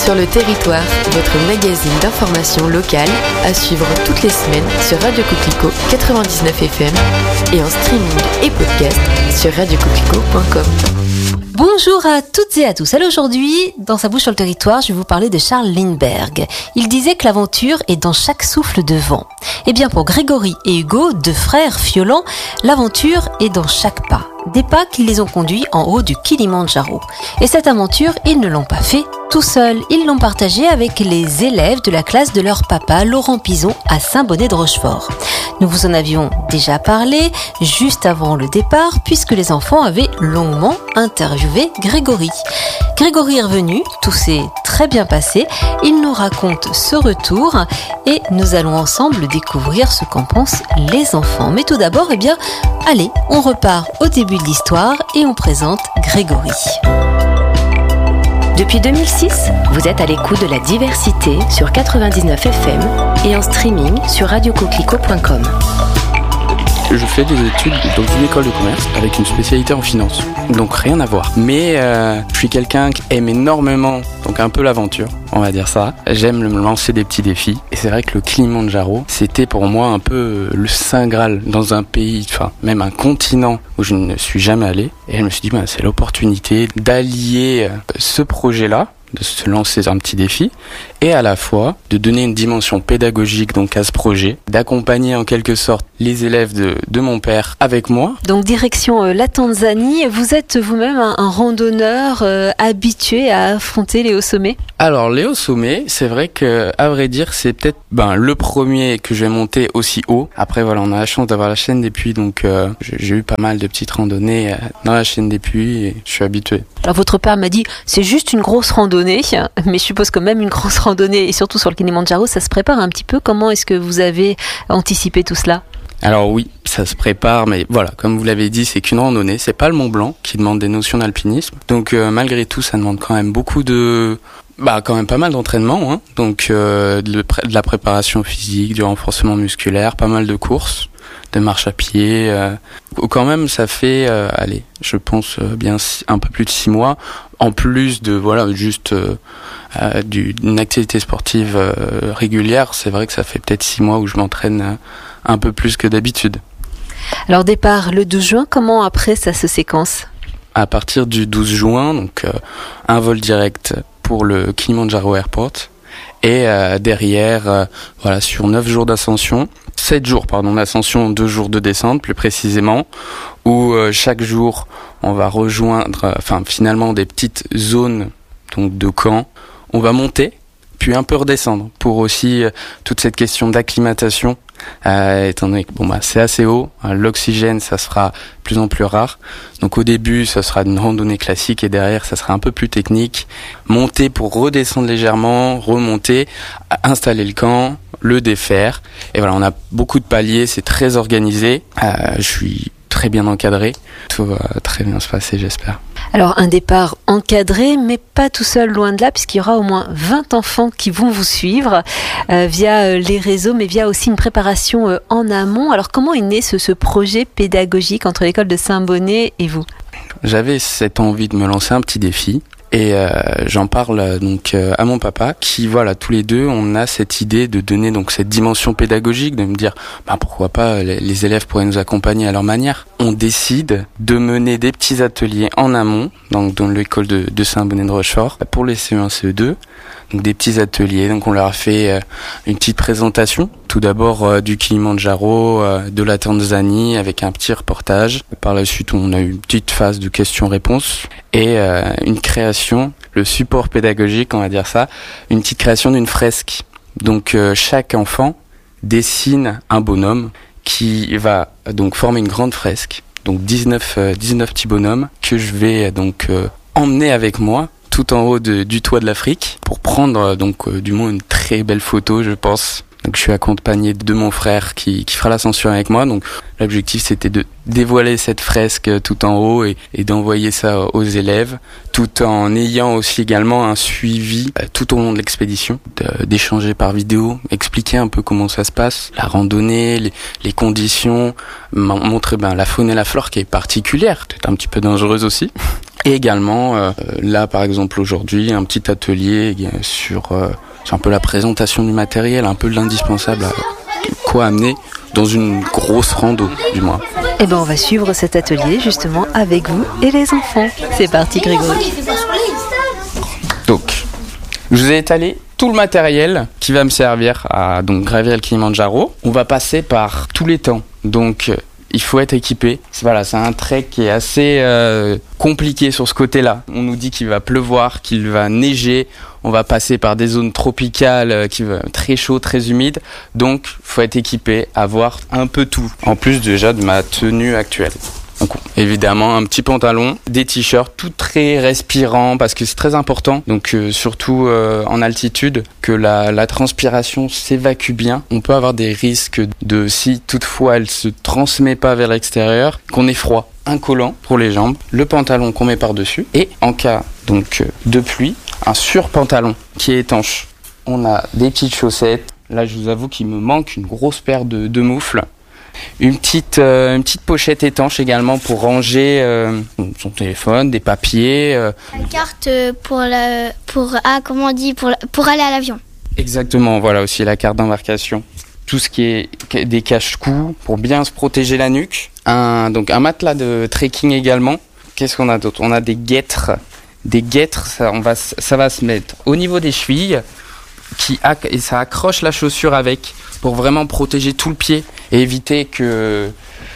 sur le territoire, votre magazine d'information locale à suivre toutes les semaines sur Radio Coquelicot 99 FM et en streaming et podcast sur radiocoquelicot.com. Bonjour à toutes et à tous. Alors aujourd'hui, dans Sa bouche sur le territoire, je vais vous parler de Charles Lindbergh. Il disait que l'aventure est dans chaque souffle de vent. Eh bien, pour Grégory et Hugo, deux frères violents, l'aventure est dans chaque pas. Des pas qui les ont conduits en haut du Kilimandjaro. Et cette aventure, ils ne l'ont pas fait tout seuls. Ils l'ont partagée avec les élèves de la classe de leur papa, Laurent Pison, à Saint-Bonnet-de-Rochefort. Nous vous en avions déjà parlé juste avant le départ, puisque les enfants avaient longuement interviewé Grégory. Grégory est revenu, tout s'est très bien passé. Il nous raconte ce retour et nous allons ensemble découvrir ce qu'en pensent les enfants. Mais tout d'abord, allez, on repart au début de l'histoire et on présente Grégory. Depuis 2006, vous êtes à l'écoute de la diversité sur 99 FM et en streaming sur radiocoquelicot.com. Je fais des études dans une école de commerce avec une spécialité en finance. Donc rien à voir. Mais je suis quelqu'un qui aime énormément, donc un peu l'aventure, on va dire ça. J'aime me lancer des petits défis. Et c'est vrai que le Kilimandjaro, c'était pour moi un peu le Saint Graal dans un pays, enfin même un continent où je ne suis jamais allé. Et je me suis dit, c'est l'opportunité d'allier ce projet-là, de se lancer un petit défi, et à la fois de donner une dimension pédagogique donc à ce projet, d'accompagner en quelque sorte les élèves de mon père avec moi. Donc direction la Tanzanie, vous êtes vous-même un randonneur habitué à affronter les hauts sommets? Alors les hauts sommets, c'est vrai que à vrai dire c'est peut-être le premier que je vais monter aussi haut. Après voilà, on a la chance d'avoir la chaîne des Puys, donc j'ai eu pas mal de petites randonnées dans la chaîne des Puys et je suis habitué. Alors votre père m'a dit c'est juste une grosse randonnée, mais je suppose que même une grosse randonnée et surtout sur le Kilimandjaro, ça se prépare un petit peu. Comment est-ce que vous avez anticipé tout cela? Alors oui, ça se prépare, mais voilà, comme vous l'avez dit, c'est qu'une randonnée, c'est pas le Mont Blanc qui demande des notions d'alpinisme. Donc malgré tout, ça demande quand même beaucoup quand même pas mal d'entraînement, hein. Donc de la préparation physique, du renforcement musculaire, pas mal de courses, de marche à pied. Quand même, ça fait, je pense bien un peu plus de 6 mois, en plus de d'une activité sportive régulière. C'est vrai que ça fait peut-être 6 mois où je m'entraîne un peu plus que d'habitude. Alors départ le 12 juin, comment après ça se séquence? À partir du 12 juin, donc un vol direct pour le Kilimandjaro Airport et derrière, sur 9 jours d'ascension, 7 jours d'ascension, 2 jours de descente plus précisément, où chaque jour on va rejoindre finalement des petites zones donc de camp. On va monter puis un peu redescendre pour aussi toute cette question d'acclimatation, étant donné que c'est assez haut, l'oxygène ça sera de plus en plus rare. Donc au début ça sera une randonnée classique et derrière ça sera un peu plus technique. Monter pour redescendre légèrement, remonter, installer le camp, le défaire. Et voilà, on a beaucoup de paliers, c'est très organisé. Je suis très bien encadré. Tout va très bien se passer, j'espère. Alors un départ encadré, mais pas tout seul, loin de là, puisqu'il y aura au moins 20 enfants qui vont vous suivre via les réseaux, mais via aussi une préparation en amont. Alors comment est né ce projet pédagogique entre l'école de Saint-Bonnet et vous? J'avais cette envie de me lancer un petit défi. Et j'en parle donc à mon papa qui, tous les deux, on a cette idée de donner donc cette dimension pédagogique, de me dire pourquoi pas les élèves pourraient nous accompagner à leur manière. On décide de mener des petits ateliers en amont, donc dans l'école de Saint-Bonnet-de-Rochefort, pour les CE1, CE2. Donc des petits ateliers, donc on leur a fait une petite présentation, tout d'abord du Kilimandjaro, de la Tanzanie, avec un petit reportage. Par la suite, on a eu une petite phase de questions-réponses et une création, le support pédagogique, on va dire ça, une petite création d'une fresque. Donc chaque enfant dessine un bonhomme qui va donc former une grande fresque, donc 19 petits bonhommes que je vais donc emmener avec moi tout en haut du toit de l'Afrique pour prendre du moins une très belle photo, je pense. Donc je suis accompagné de mon frère qui fera l'ascension avec moi. Donc l'objectif c'était de dévoiler cette fresque tout en haut et d'envoyer ça aux élèves, tout en ayant aussi également un suivi tout au long de l'expédition, d'échanger par vidéo, expliquer un peu comment ça se passe, la randonnée, les conditions, montrer la faune et la flore qui est particulière, peut-être un petit peu dangereuse aussi. Et également, là par exemple aujourd'hui, un petit atelier sur un peu la présentation du matériel, un peu de l'indispensable, quoi amener dans une grosse rando du moins. Eh ben on va suivre cet atelier justement avec vous et les enfants. C'est parti Grégory. Donc, je vous ai étalé tout le matériel qui va me servir à donc gravir le Kilimandjaro. On va passer par tous les temps. Donc il faut être équipé. C'est un trek qui est assez compliqué sur ce côté-là. On nous dit qu'il va pleuvoir, qu'il va neiger. On va passer par des zones tropicales qui vont très chaud, très humide. Donc, faut être équipé, avoir un peu tout. En plus déjà de ma tenue actuelle. Donc, évidemment, un petit pantalon, des t-shirts, tout très respirant parce que c'est très important. Donc, surtout en altitude, que la transpiration s'évacue bien. On peut avoir des risques de, si toutefois elle se transmet pas vers l'extérieur, qu'on ait froid. Un collant pour les jambes, le pantalon qu'on met par-dessus et en cas donc de pluie, un surpantalon qui est étanche. On a des petites chaussettes. Là, je vous avoue qu'il me manque une grosse paire de moufles. Une petite pochette étanche également pour ranger son téléphone, des papiers. Une carte pour aller à l'avion. Exactement, voilà aussi la carte d'embarcation. Tout ce qui est des cache-cous pour bien se protéger la nuque. Un matelas de trekking également. Qu'est-ce qu'on a d'autre ? On a des guêtres. Des guêtres, ça va se mettre au niveau des chevilles et ça accroche la chaussure avec pour vraiment protéger tout le pied et éviter que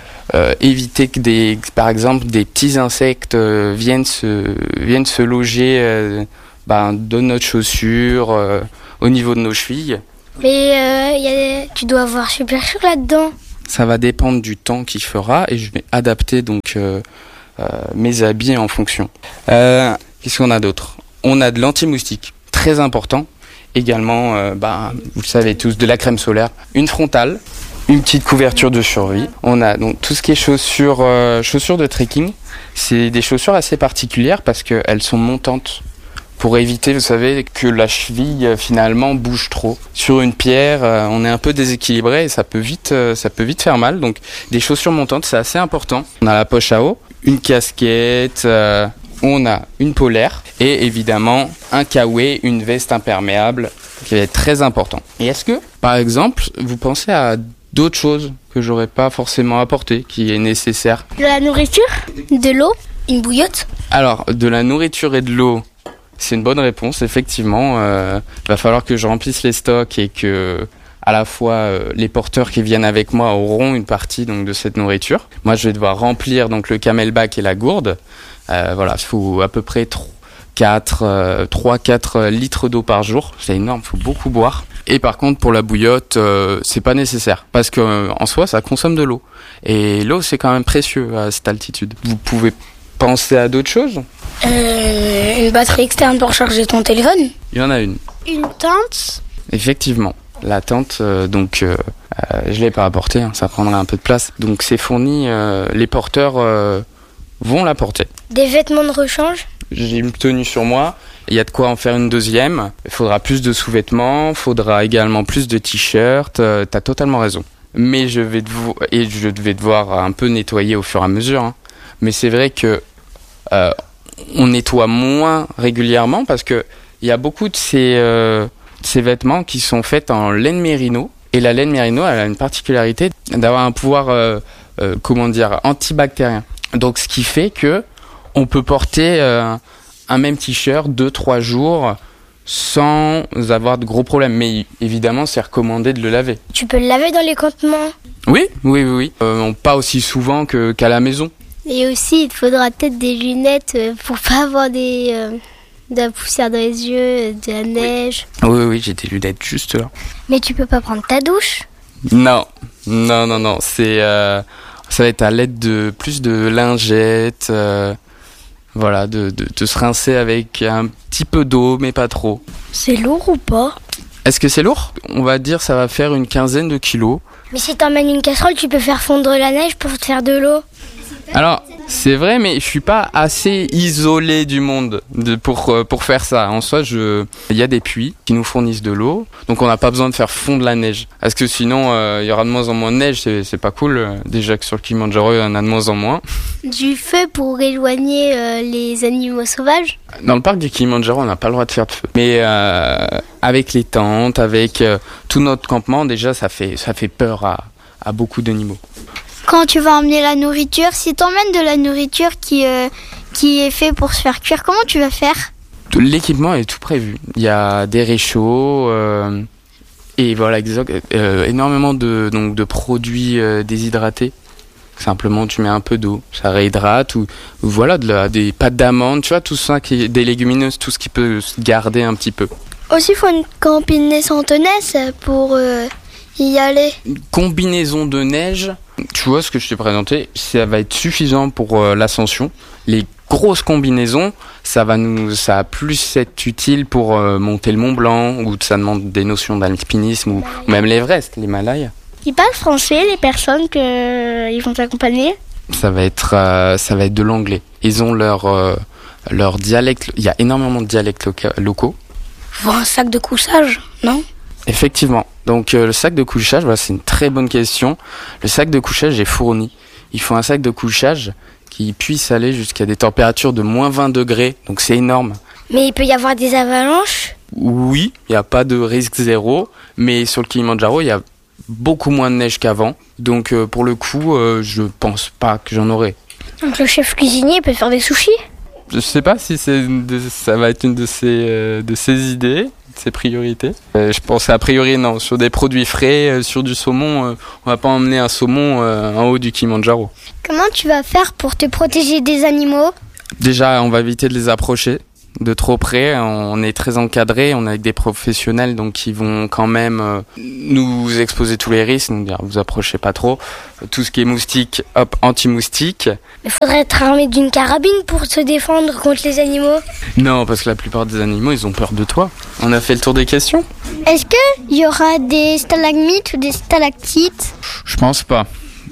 par exemple des petits insectes viennent se loger de notre chaussure au niveau de nos chevilles. Mais tu dois avoir super chaud là-dedans. Ça va dépendre du temps qu'il fera et je vais adapter donc mes habits en fonction. Qu'est-ce qu'on a d'autre ? On a de l'anti-moustique, très important. Également, vous le savez tous, de la crème solaire, une frontale, une petite couverture de survie. On a donc tout ce qui est chaussures de trekking. C'est des chaussures assez particulières parce qu'elles sont montantes pour éviter, vous savez, que la cheville finalement bouge trop. Sur une pierre, on est un peu déséquilibré et ça peut vite faire mal. Donc des chaussures montantes, c'est assez important. On a la poche à eau, une casquette. On a une polaire et évidemment un kawaii, une veste imperméable qui va être très important. Et est-ce que, par exemple, vous pensez à d'autres choses que j'aurais pas forcément apportées, qui est nécessaire ? De la nourriture, de l'eau, une bouillotte. Alors, de la nourriture et de l'eau, c'est une bonne réponse, effectivement. Va falloir que je remplisse les stocks et que à la fois les porteurs qui viennent avec moi auront une partie donc de cette nourriture. Moi, je vais devoir remplir donc le camelback et la gourde. Il faut à peu près 3-4 litres d'eau par jour. C'est énorme, il faut beaucoup boire. Et par contre, pour la bouillotte, c'est pas nécessaire. Parce que en soi, ça consomme de l'eau. Et l'eau, c'est quand même précieux à cette altitude. Vous pouvez penser à d'autres choses ? Une batterie externe pour charger ton téléphone. Il y en a une. Une tente. Effectivement. La tente, je l'ai pas apportée, ça prendrait un peu de place. Donc c'est fourni, les porteurs vont la porter. Des vêtements de rechange ? J'ai une tenue sur moi, il y a de quoi en faire une deuxième. Il faudra plus de sous-vêtements, il faudra également plus de t-shirts, t'as totalement raison. Mais je vais devoir un peu nettoyer au fur et à mesure. Mais c'est vrai que on nettoie moins régulièrement parce que il y a beaucoup de ces vêtements qui sont faits en laine mérino. Et la laine mérino, elle a une particularité d'avoir un pouvoir, antibactérien. Donc, ce qui fait que on peut porter un même t-shirt 2-3 jours sans avoir de gros problèmes. Mais évidemment, c'est recommandé de le laver. Tu peux le laver dans les campements ? Oui. Pas aussi souvent qu'à la maison. Et aussi, il te faudra peut-être des lunettes pour pas avoir de la poussière dans les yeux, de la neige. Oui, j'ai des lunettes juste là. Mais tu peux pas prendre ta douche ? Non. Ça va être à l'aide de plus de lingettes, de se rincer avec un petit peu d'eau, mais pas trop. C'est lourd ou pas ? Est-ce que c'est lourd ? On va dire ça va faire une 15aine de kilos. Mais si t'emmènes une casserole, tu peux faire fondre la neige pour te faire de l'eau. Alors, c'est vrai, mais je suis pas assez isolé du monde pour faire ça. En soi, il y a des puits qui nous fournissent de l'eau, donc on n'a pas besoin de faire fondre la neige. Parce que sinon, il y aura de moins en moins de neige, c'est pas cool. Déjà que sur le Kilimanjaro, il y en a de moins en moins. Du feu pour éloigner les animaux sauvages? Dans le parc du Kilimanjaro, on n'a pas le droit de faire de feu. Mais avec les tentes, avec tout notre campement, déjà, ça fait peur à beaucoup d'animaux. Quand tu vas emmener la nourriture, si tu emmènes de la nourriture qui est fait pour se faire cuire, comment tu vas faire? L'équipement est tout prévu. Il y a des réchauds et voilà, énormément de produits déshydratés. Simplement, tu mets un peu d'eau, ça réhydrate ou voilà des pâtes d'amandes, tu vois, tout ça des légumineuses, tout ce qui peut se garder un petit peu. Aussi, il faut une combinaison de neige pour y aller. Une combinaison de neige. Tu vois ce que je t'ai présenté, ça va être suffisant pour l'ascension. Les grosses combinaisons, ça a plus être utile pour monter le Mont Blanc, ou ça demande des notions d'alpinisme, ou même l'Everest, l'Himalaya. Ils parlent français, les personnes qu'ils vont t'accompagner? Ça va être de l'anglais. Ils ont leur dialecte. Il y a énormément de dialectes locaux. Faut un sac de couchage, non? Effectivement. Donc le sac de couchage, voilà, c'est une très bonne question. Le sac de couchage est fourni. Il faut un sac de couchage qui puisse aller jusqu'à des températures de moins 20 degrés. Donc c'est énorme. Mais il peut y avoir des avalanches? Oui, il n'y a pas de risque zéro. Mais sur le Kilimanjaro, il y a beaucoup moins de neige qu'avant. Donc pour le coup, je pense pas que j'en aurai. Donc le chef cuisinier peut faire des sushis? Je sais pas si ça va être une de ses idées. Ses priorités. Je pense a priori non, sur des produits frais, sur du saumon, on va pas emmener un saumon en haut du Kilimanjaro. Comment tu vas faire pour te protéger des animaux? Déjà, on va éviter de les approcher de trop près, on est très encadré, on est avec des professionnels donc qui vont quand même nous exposer tous les risques, nous dire vous approchez pas trop, tout ce qui est moustique, hop, anti-moustique. Il faudrait être armé d'une carabine pour se défendre contre les animaux? Non, parce que la plupart des animaux, ils ont peur de toi. On a fait le tour des questions. Est-ce qu'il y aura des stalagmites ou des stalactites? Je pense pas.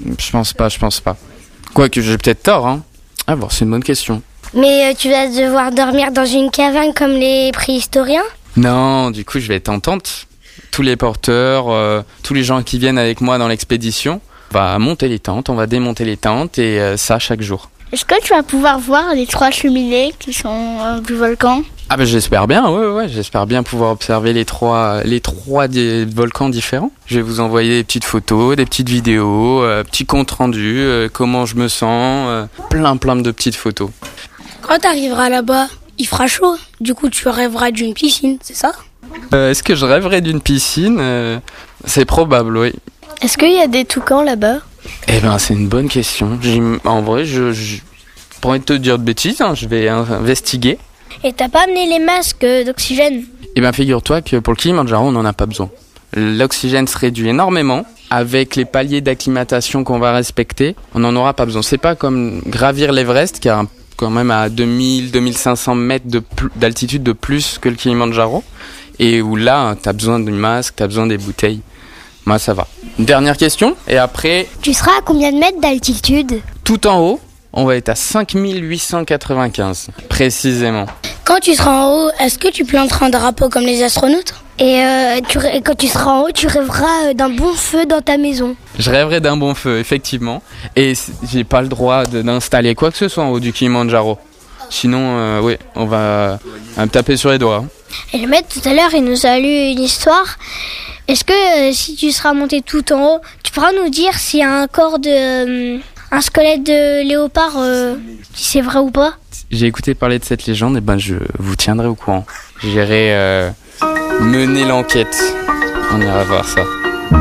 Quoique j'ai peut-être tort, hein. Ah bon, c'est une bonne question. Mais tu vas devoir dormir dans une caverne comme les préhistoriens? Non, du coup je vais être en tente. Tous les porteurs, tous les gens qui viennent avec moi dans l'expédition, on va monter les tentes, on va démonter les tentes et ça chaque jour. Est-ce que tu vas pouvoir voir les 3 cheminées qui sont du volcan? Ah ben j'espère bien, ouais, j'espère bien pouvoir observer les trois des volcans différents. Je vais vous envoyer des petites photos, des petites vidéos, petits comptes rendus, comment je me sens, plein de petites photos. Quand tu arriveras là-bas, il fera chaud. Du coup, tu rêveras d'une piscine, c'est ça? Est-ce que je rêverais d'une piscine? C'est probable, oui. Est-ce qu'il y a des toucans là-bas? Eh ben, c'est une bonne question. En vrai, je pourrais te dire de bêtises, hein, je vais investiguer. Et t'as pas amené les masques d'oxygène? Eh ben, figure-toi que pour le Kilimanjaro, on n'en a pas besoin. L'oxygène se réduit énormément. Avec les paliers d'acclimatation qu'on va respecter, on n'en aura pas besoin. C'est pas comme gravir l'Everest, qui a quand même à 2000-2500 mètres d'altitude de plus que le Kilimanjaro, et où là, t'as besoin du masque, t'as besoin des bouteilles. Moi, ça va. Une dernière question, et après... Tu seras à combien de mètres d'altitude? Tout en haut, on va être à 5895, précisément. Quand tu seras en haut, est-ce que tu planteras un drapeau comme les astronautes? Et quand tu seras en haut, tu rêveras d'un bon feu dans ta maison. Je rêverai d'un bon feu, effectivement. Et j'ai pas le droit d'installer quoi que ce soit en haut du Kilimanjaro. Sinon, oui, on va me taper sur les doigts. Et le maître, tout à l'heure, il nous a lu une histoire. Est-ce que si tu seras monté tout en haut, tu pourras nous dire s'il y a un squelette de léopard, si c'est vrai ou pas? J'ai écouté parler de cette légende, et ben je vous tiendrai au courant. J'irai mener l'enquête. On ira voir ça.